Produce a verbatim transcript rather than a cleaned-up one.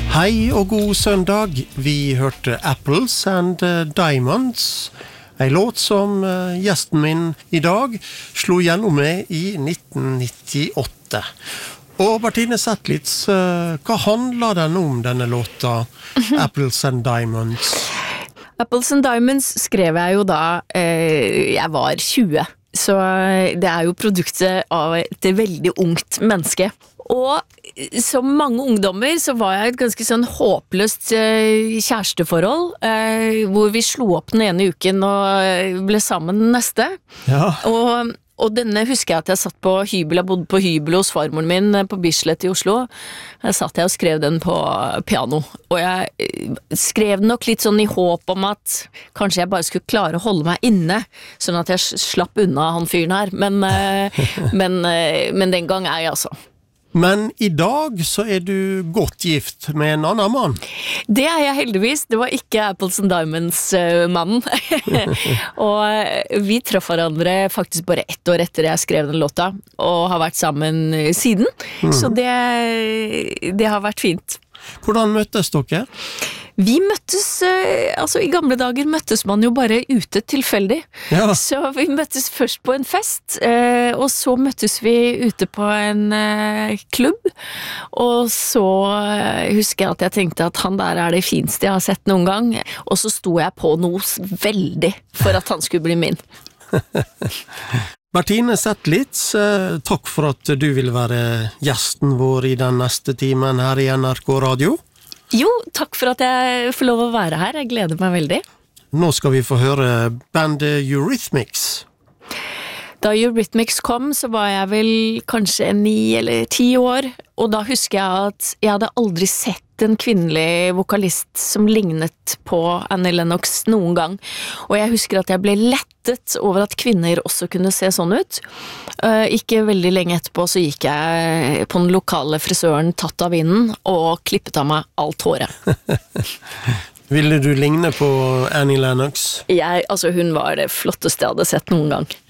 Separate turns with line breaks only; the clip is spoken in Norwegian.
Hei og god søndag. Vi hørte Apples and Diamonds, en låt som gjesten min i dag slo gjennom med i nitten nittiåtte. Og Bertine Zetlitz, hva handler den om, denne låta, Apples and Diamonds?
Apples and Diamonds skrev jeg jo da eh, jeg var tjue, så det er jo produktet av et veldig ungt menneske. Og som mange ungdommer så var jeg et ganske sånn håpløst eh, kjæresteforhold, eh, hvor vi slo opp den ene uken og ble sammen den neste.
Ja.
Og, og denne husker jeg at jeg satt på hybel, jeg bodde på hybel hos farmoren min på Bislett i Oslo. Jeg satt jeg og skrev den på piano, og jeg skrev den nok litt sånn i håp om at kanskje jeg bare skulle klare å holde meg inne, sånn at jeg slapp unna han fyren her, men, eh, men, eh, men den gang er jeg altså.
Men i dag så er du godt gift med en annen mann.
Det er jeg heldigvis. Det var ikke Apples and Diamonds-mannen. Og vi traff hverandre faktisk bare ett år etter jeg skrev den låta, og har vært sammen siden. Mm. Så det, det har vært fint.
Hvordan møttes dere?
Vi møttes, altså i gamle dager møttes man jo bare ute tilfeldig. Ja. Så vi møttes først på en fest, og så møttes vi ute på en klubb, og så husker jeg at jeg tenkte at han der er det fineste jeg har sett noen gang, og så sto jeg på noe veldig for at han skulle bli min.
Bertine Zetlitz, takk for at du vil være gjesten vår i den neste timen her i N R K Radio.
Jo, takk for at jeg får lov å være her. Jeg gleder meg veldig.
Nå skal vi få høre bandet Eurythmics.
Da Eurythmics kom, så var jeg vel kanskje ni eller ti år, og da husker jeg at jeg hadde aldri sett en kvinnelig vokalist som lignet på Annie Lennox noen gang. Og jeg husker at jeg ble lettet over at kvinner også kunne se sånn ut. Uh, ikke veldig lenge etterpå så gikk jeg på den lokale frisøren tatt av vinden og klippet av meg alt håret.
Ville du ligne på Annie Lennox?
Jeg, altså hun var det flotteste jeg hadde sett noen gang.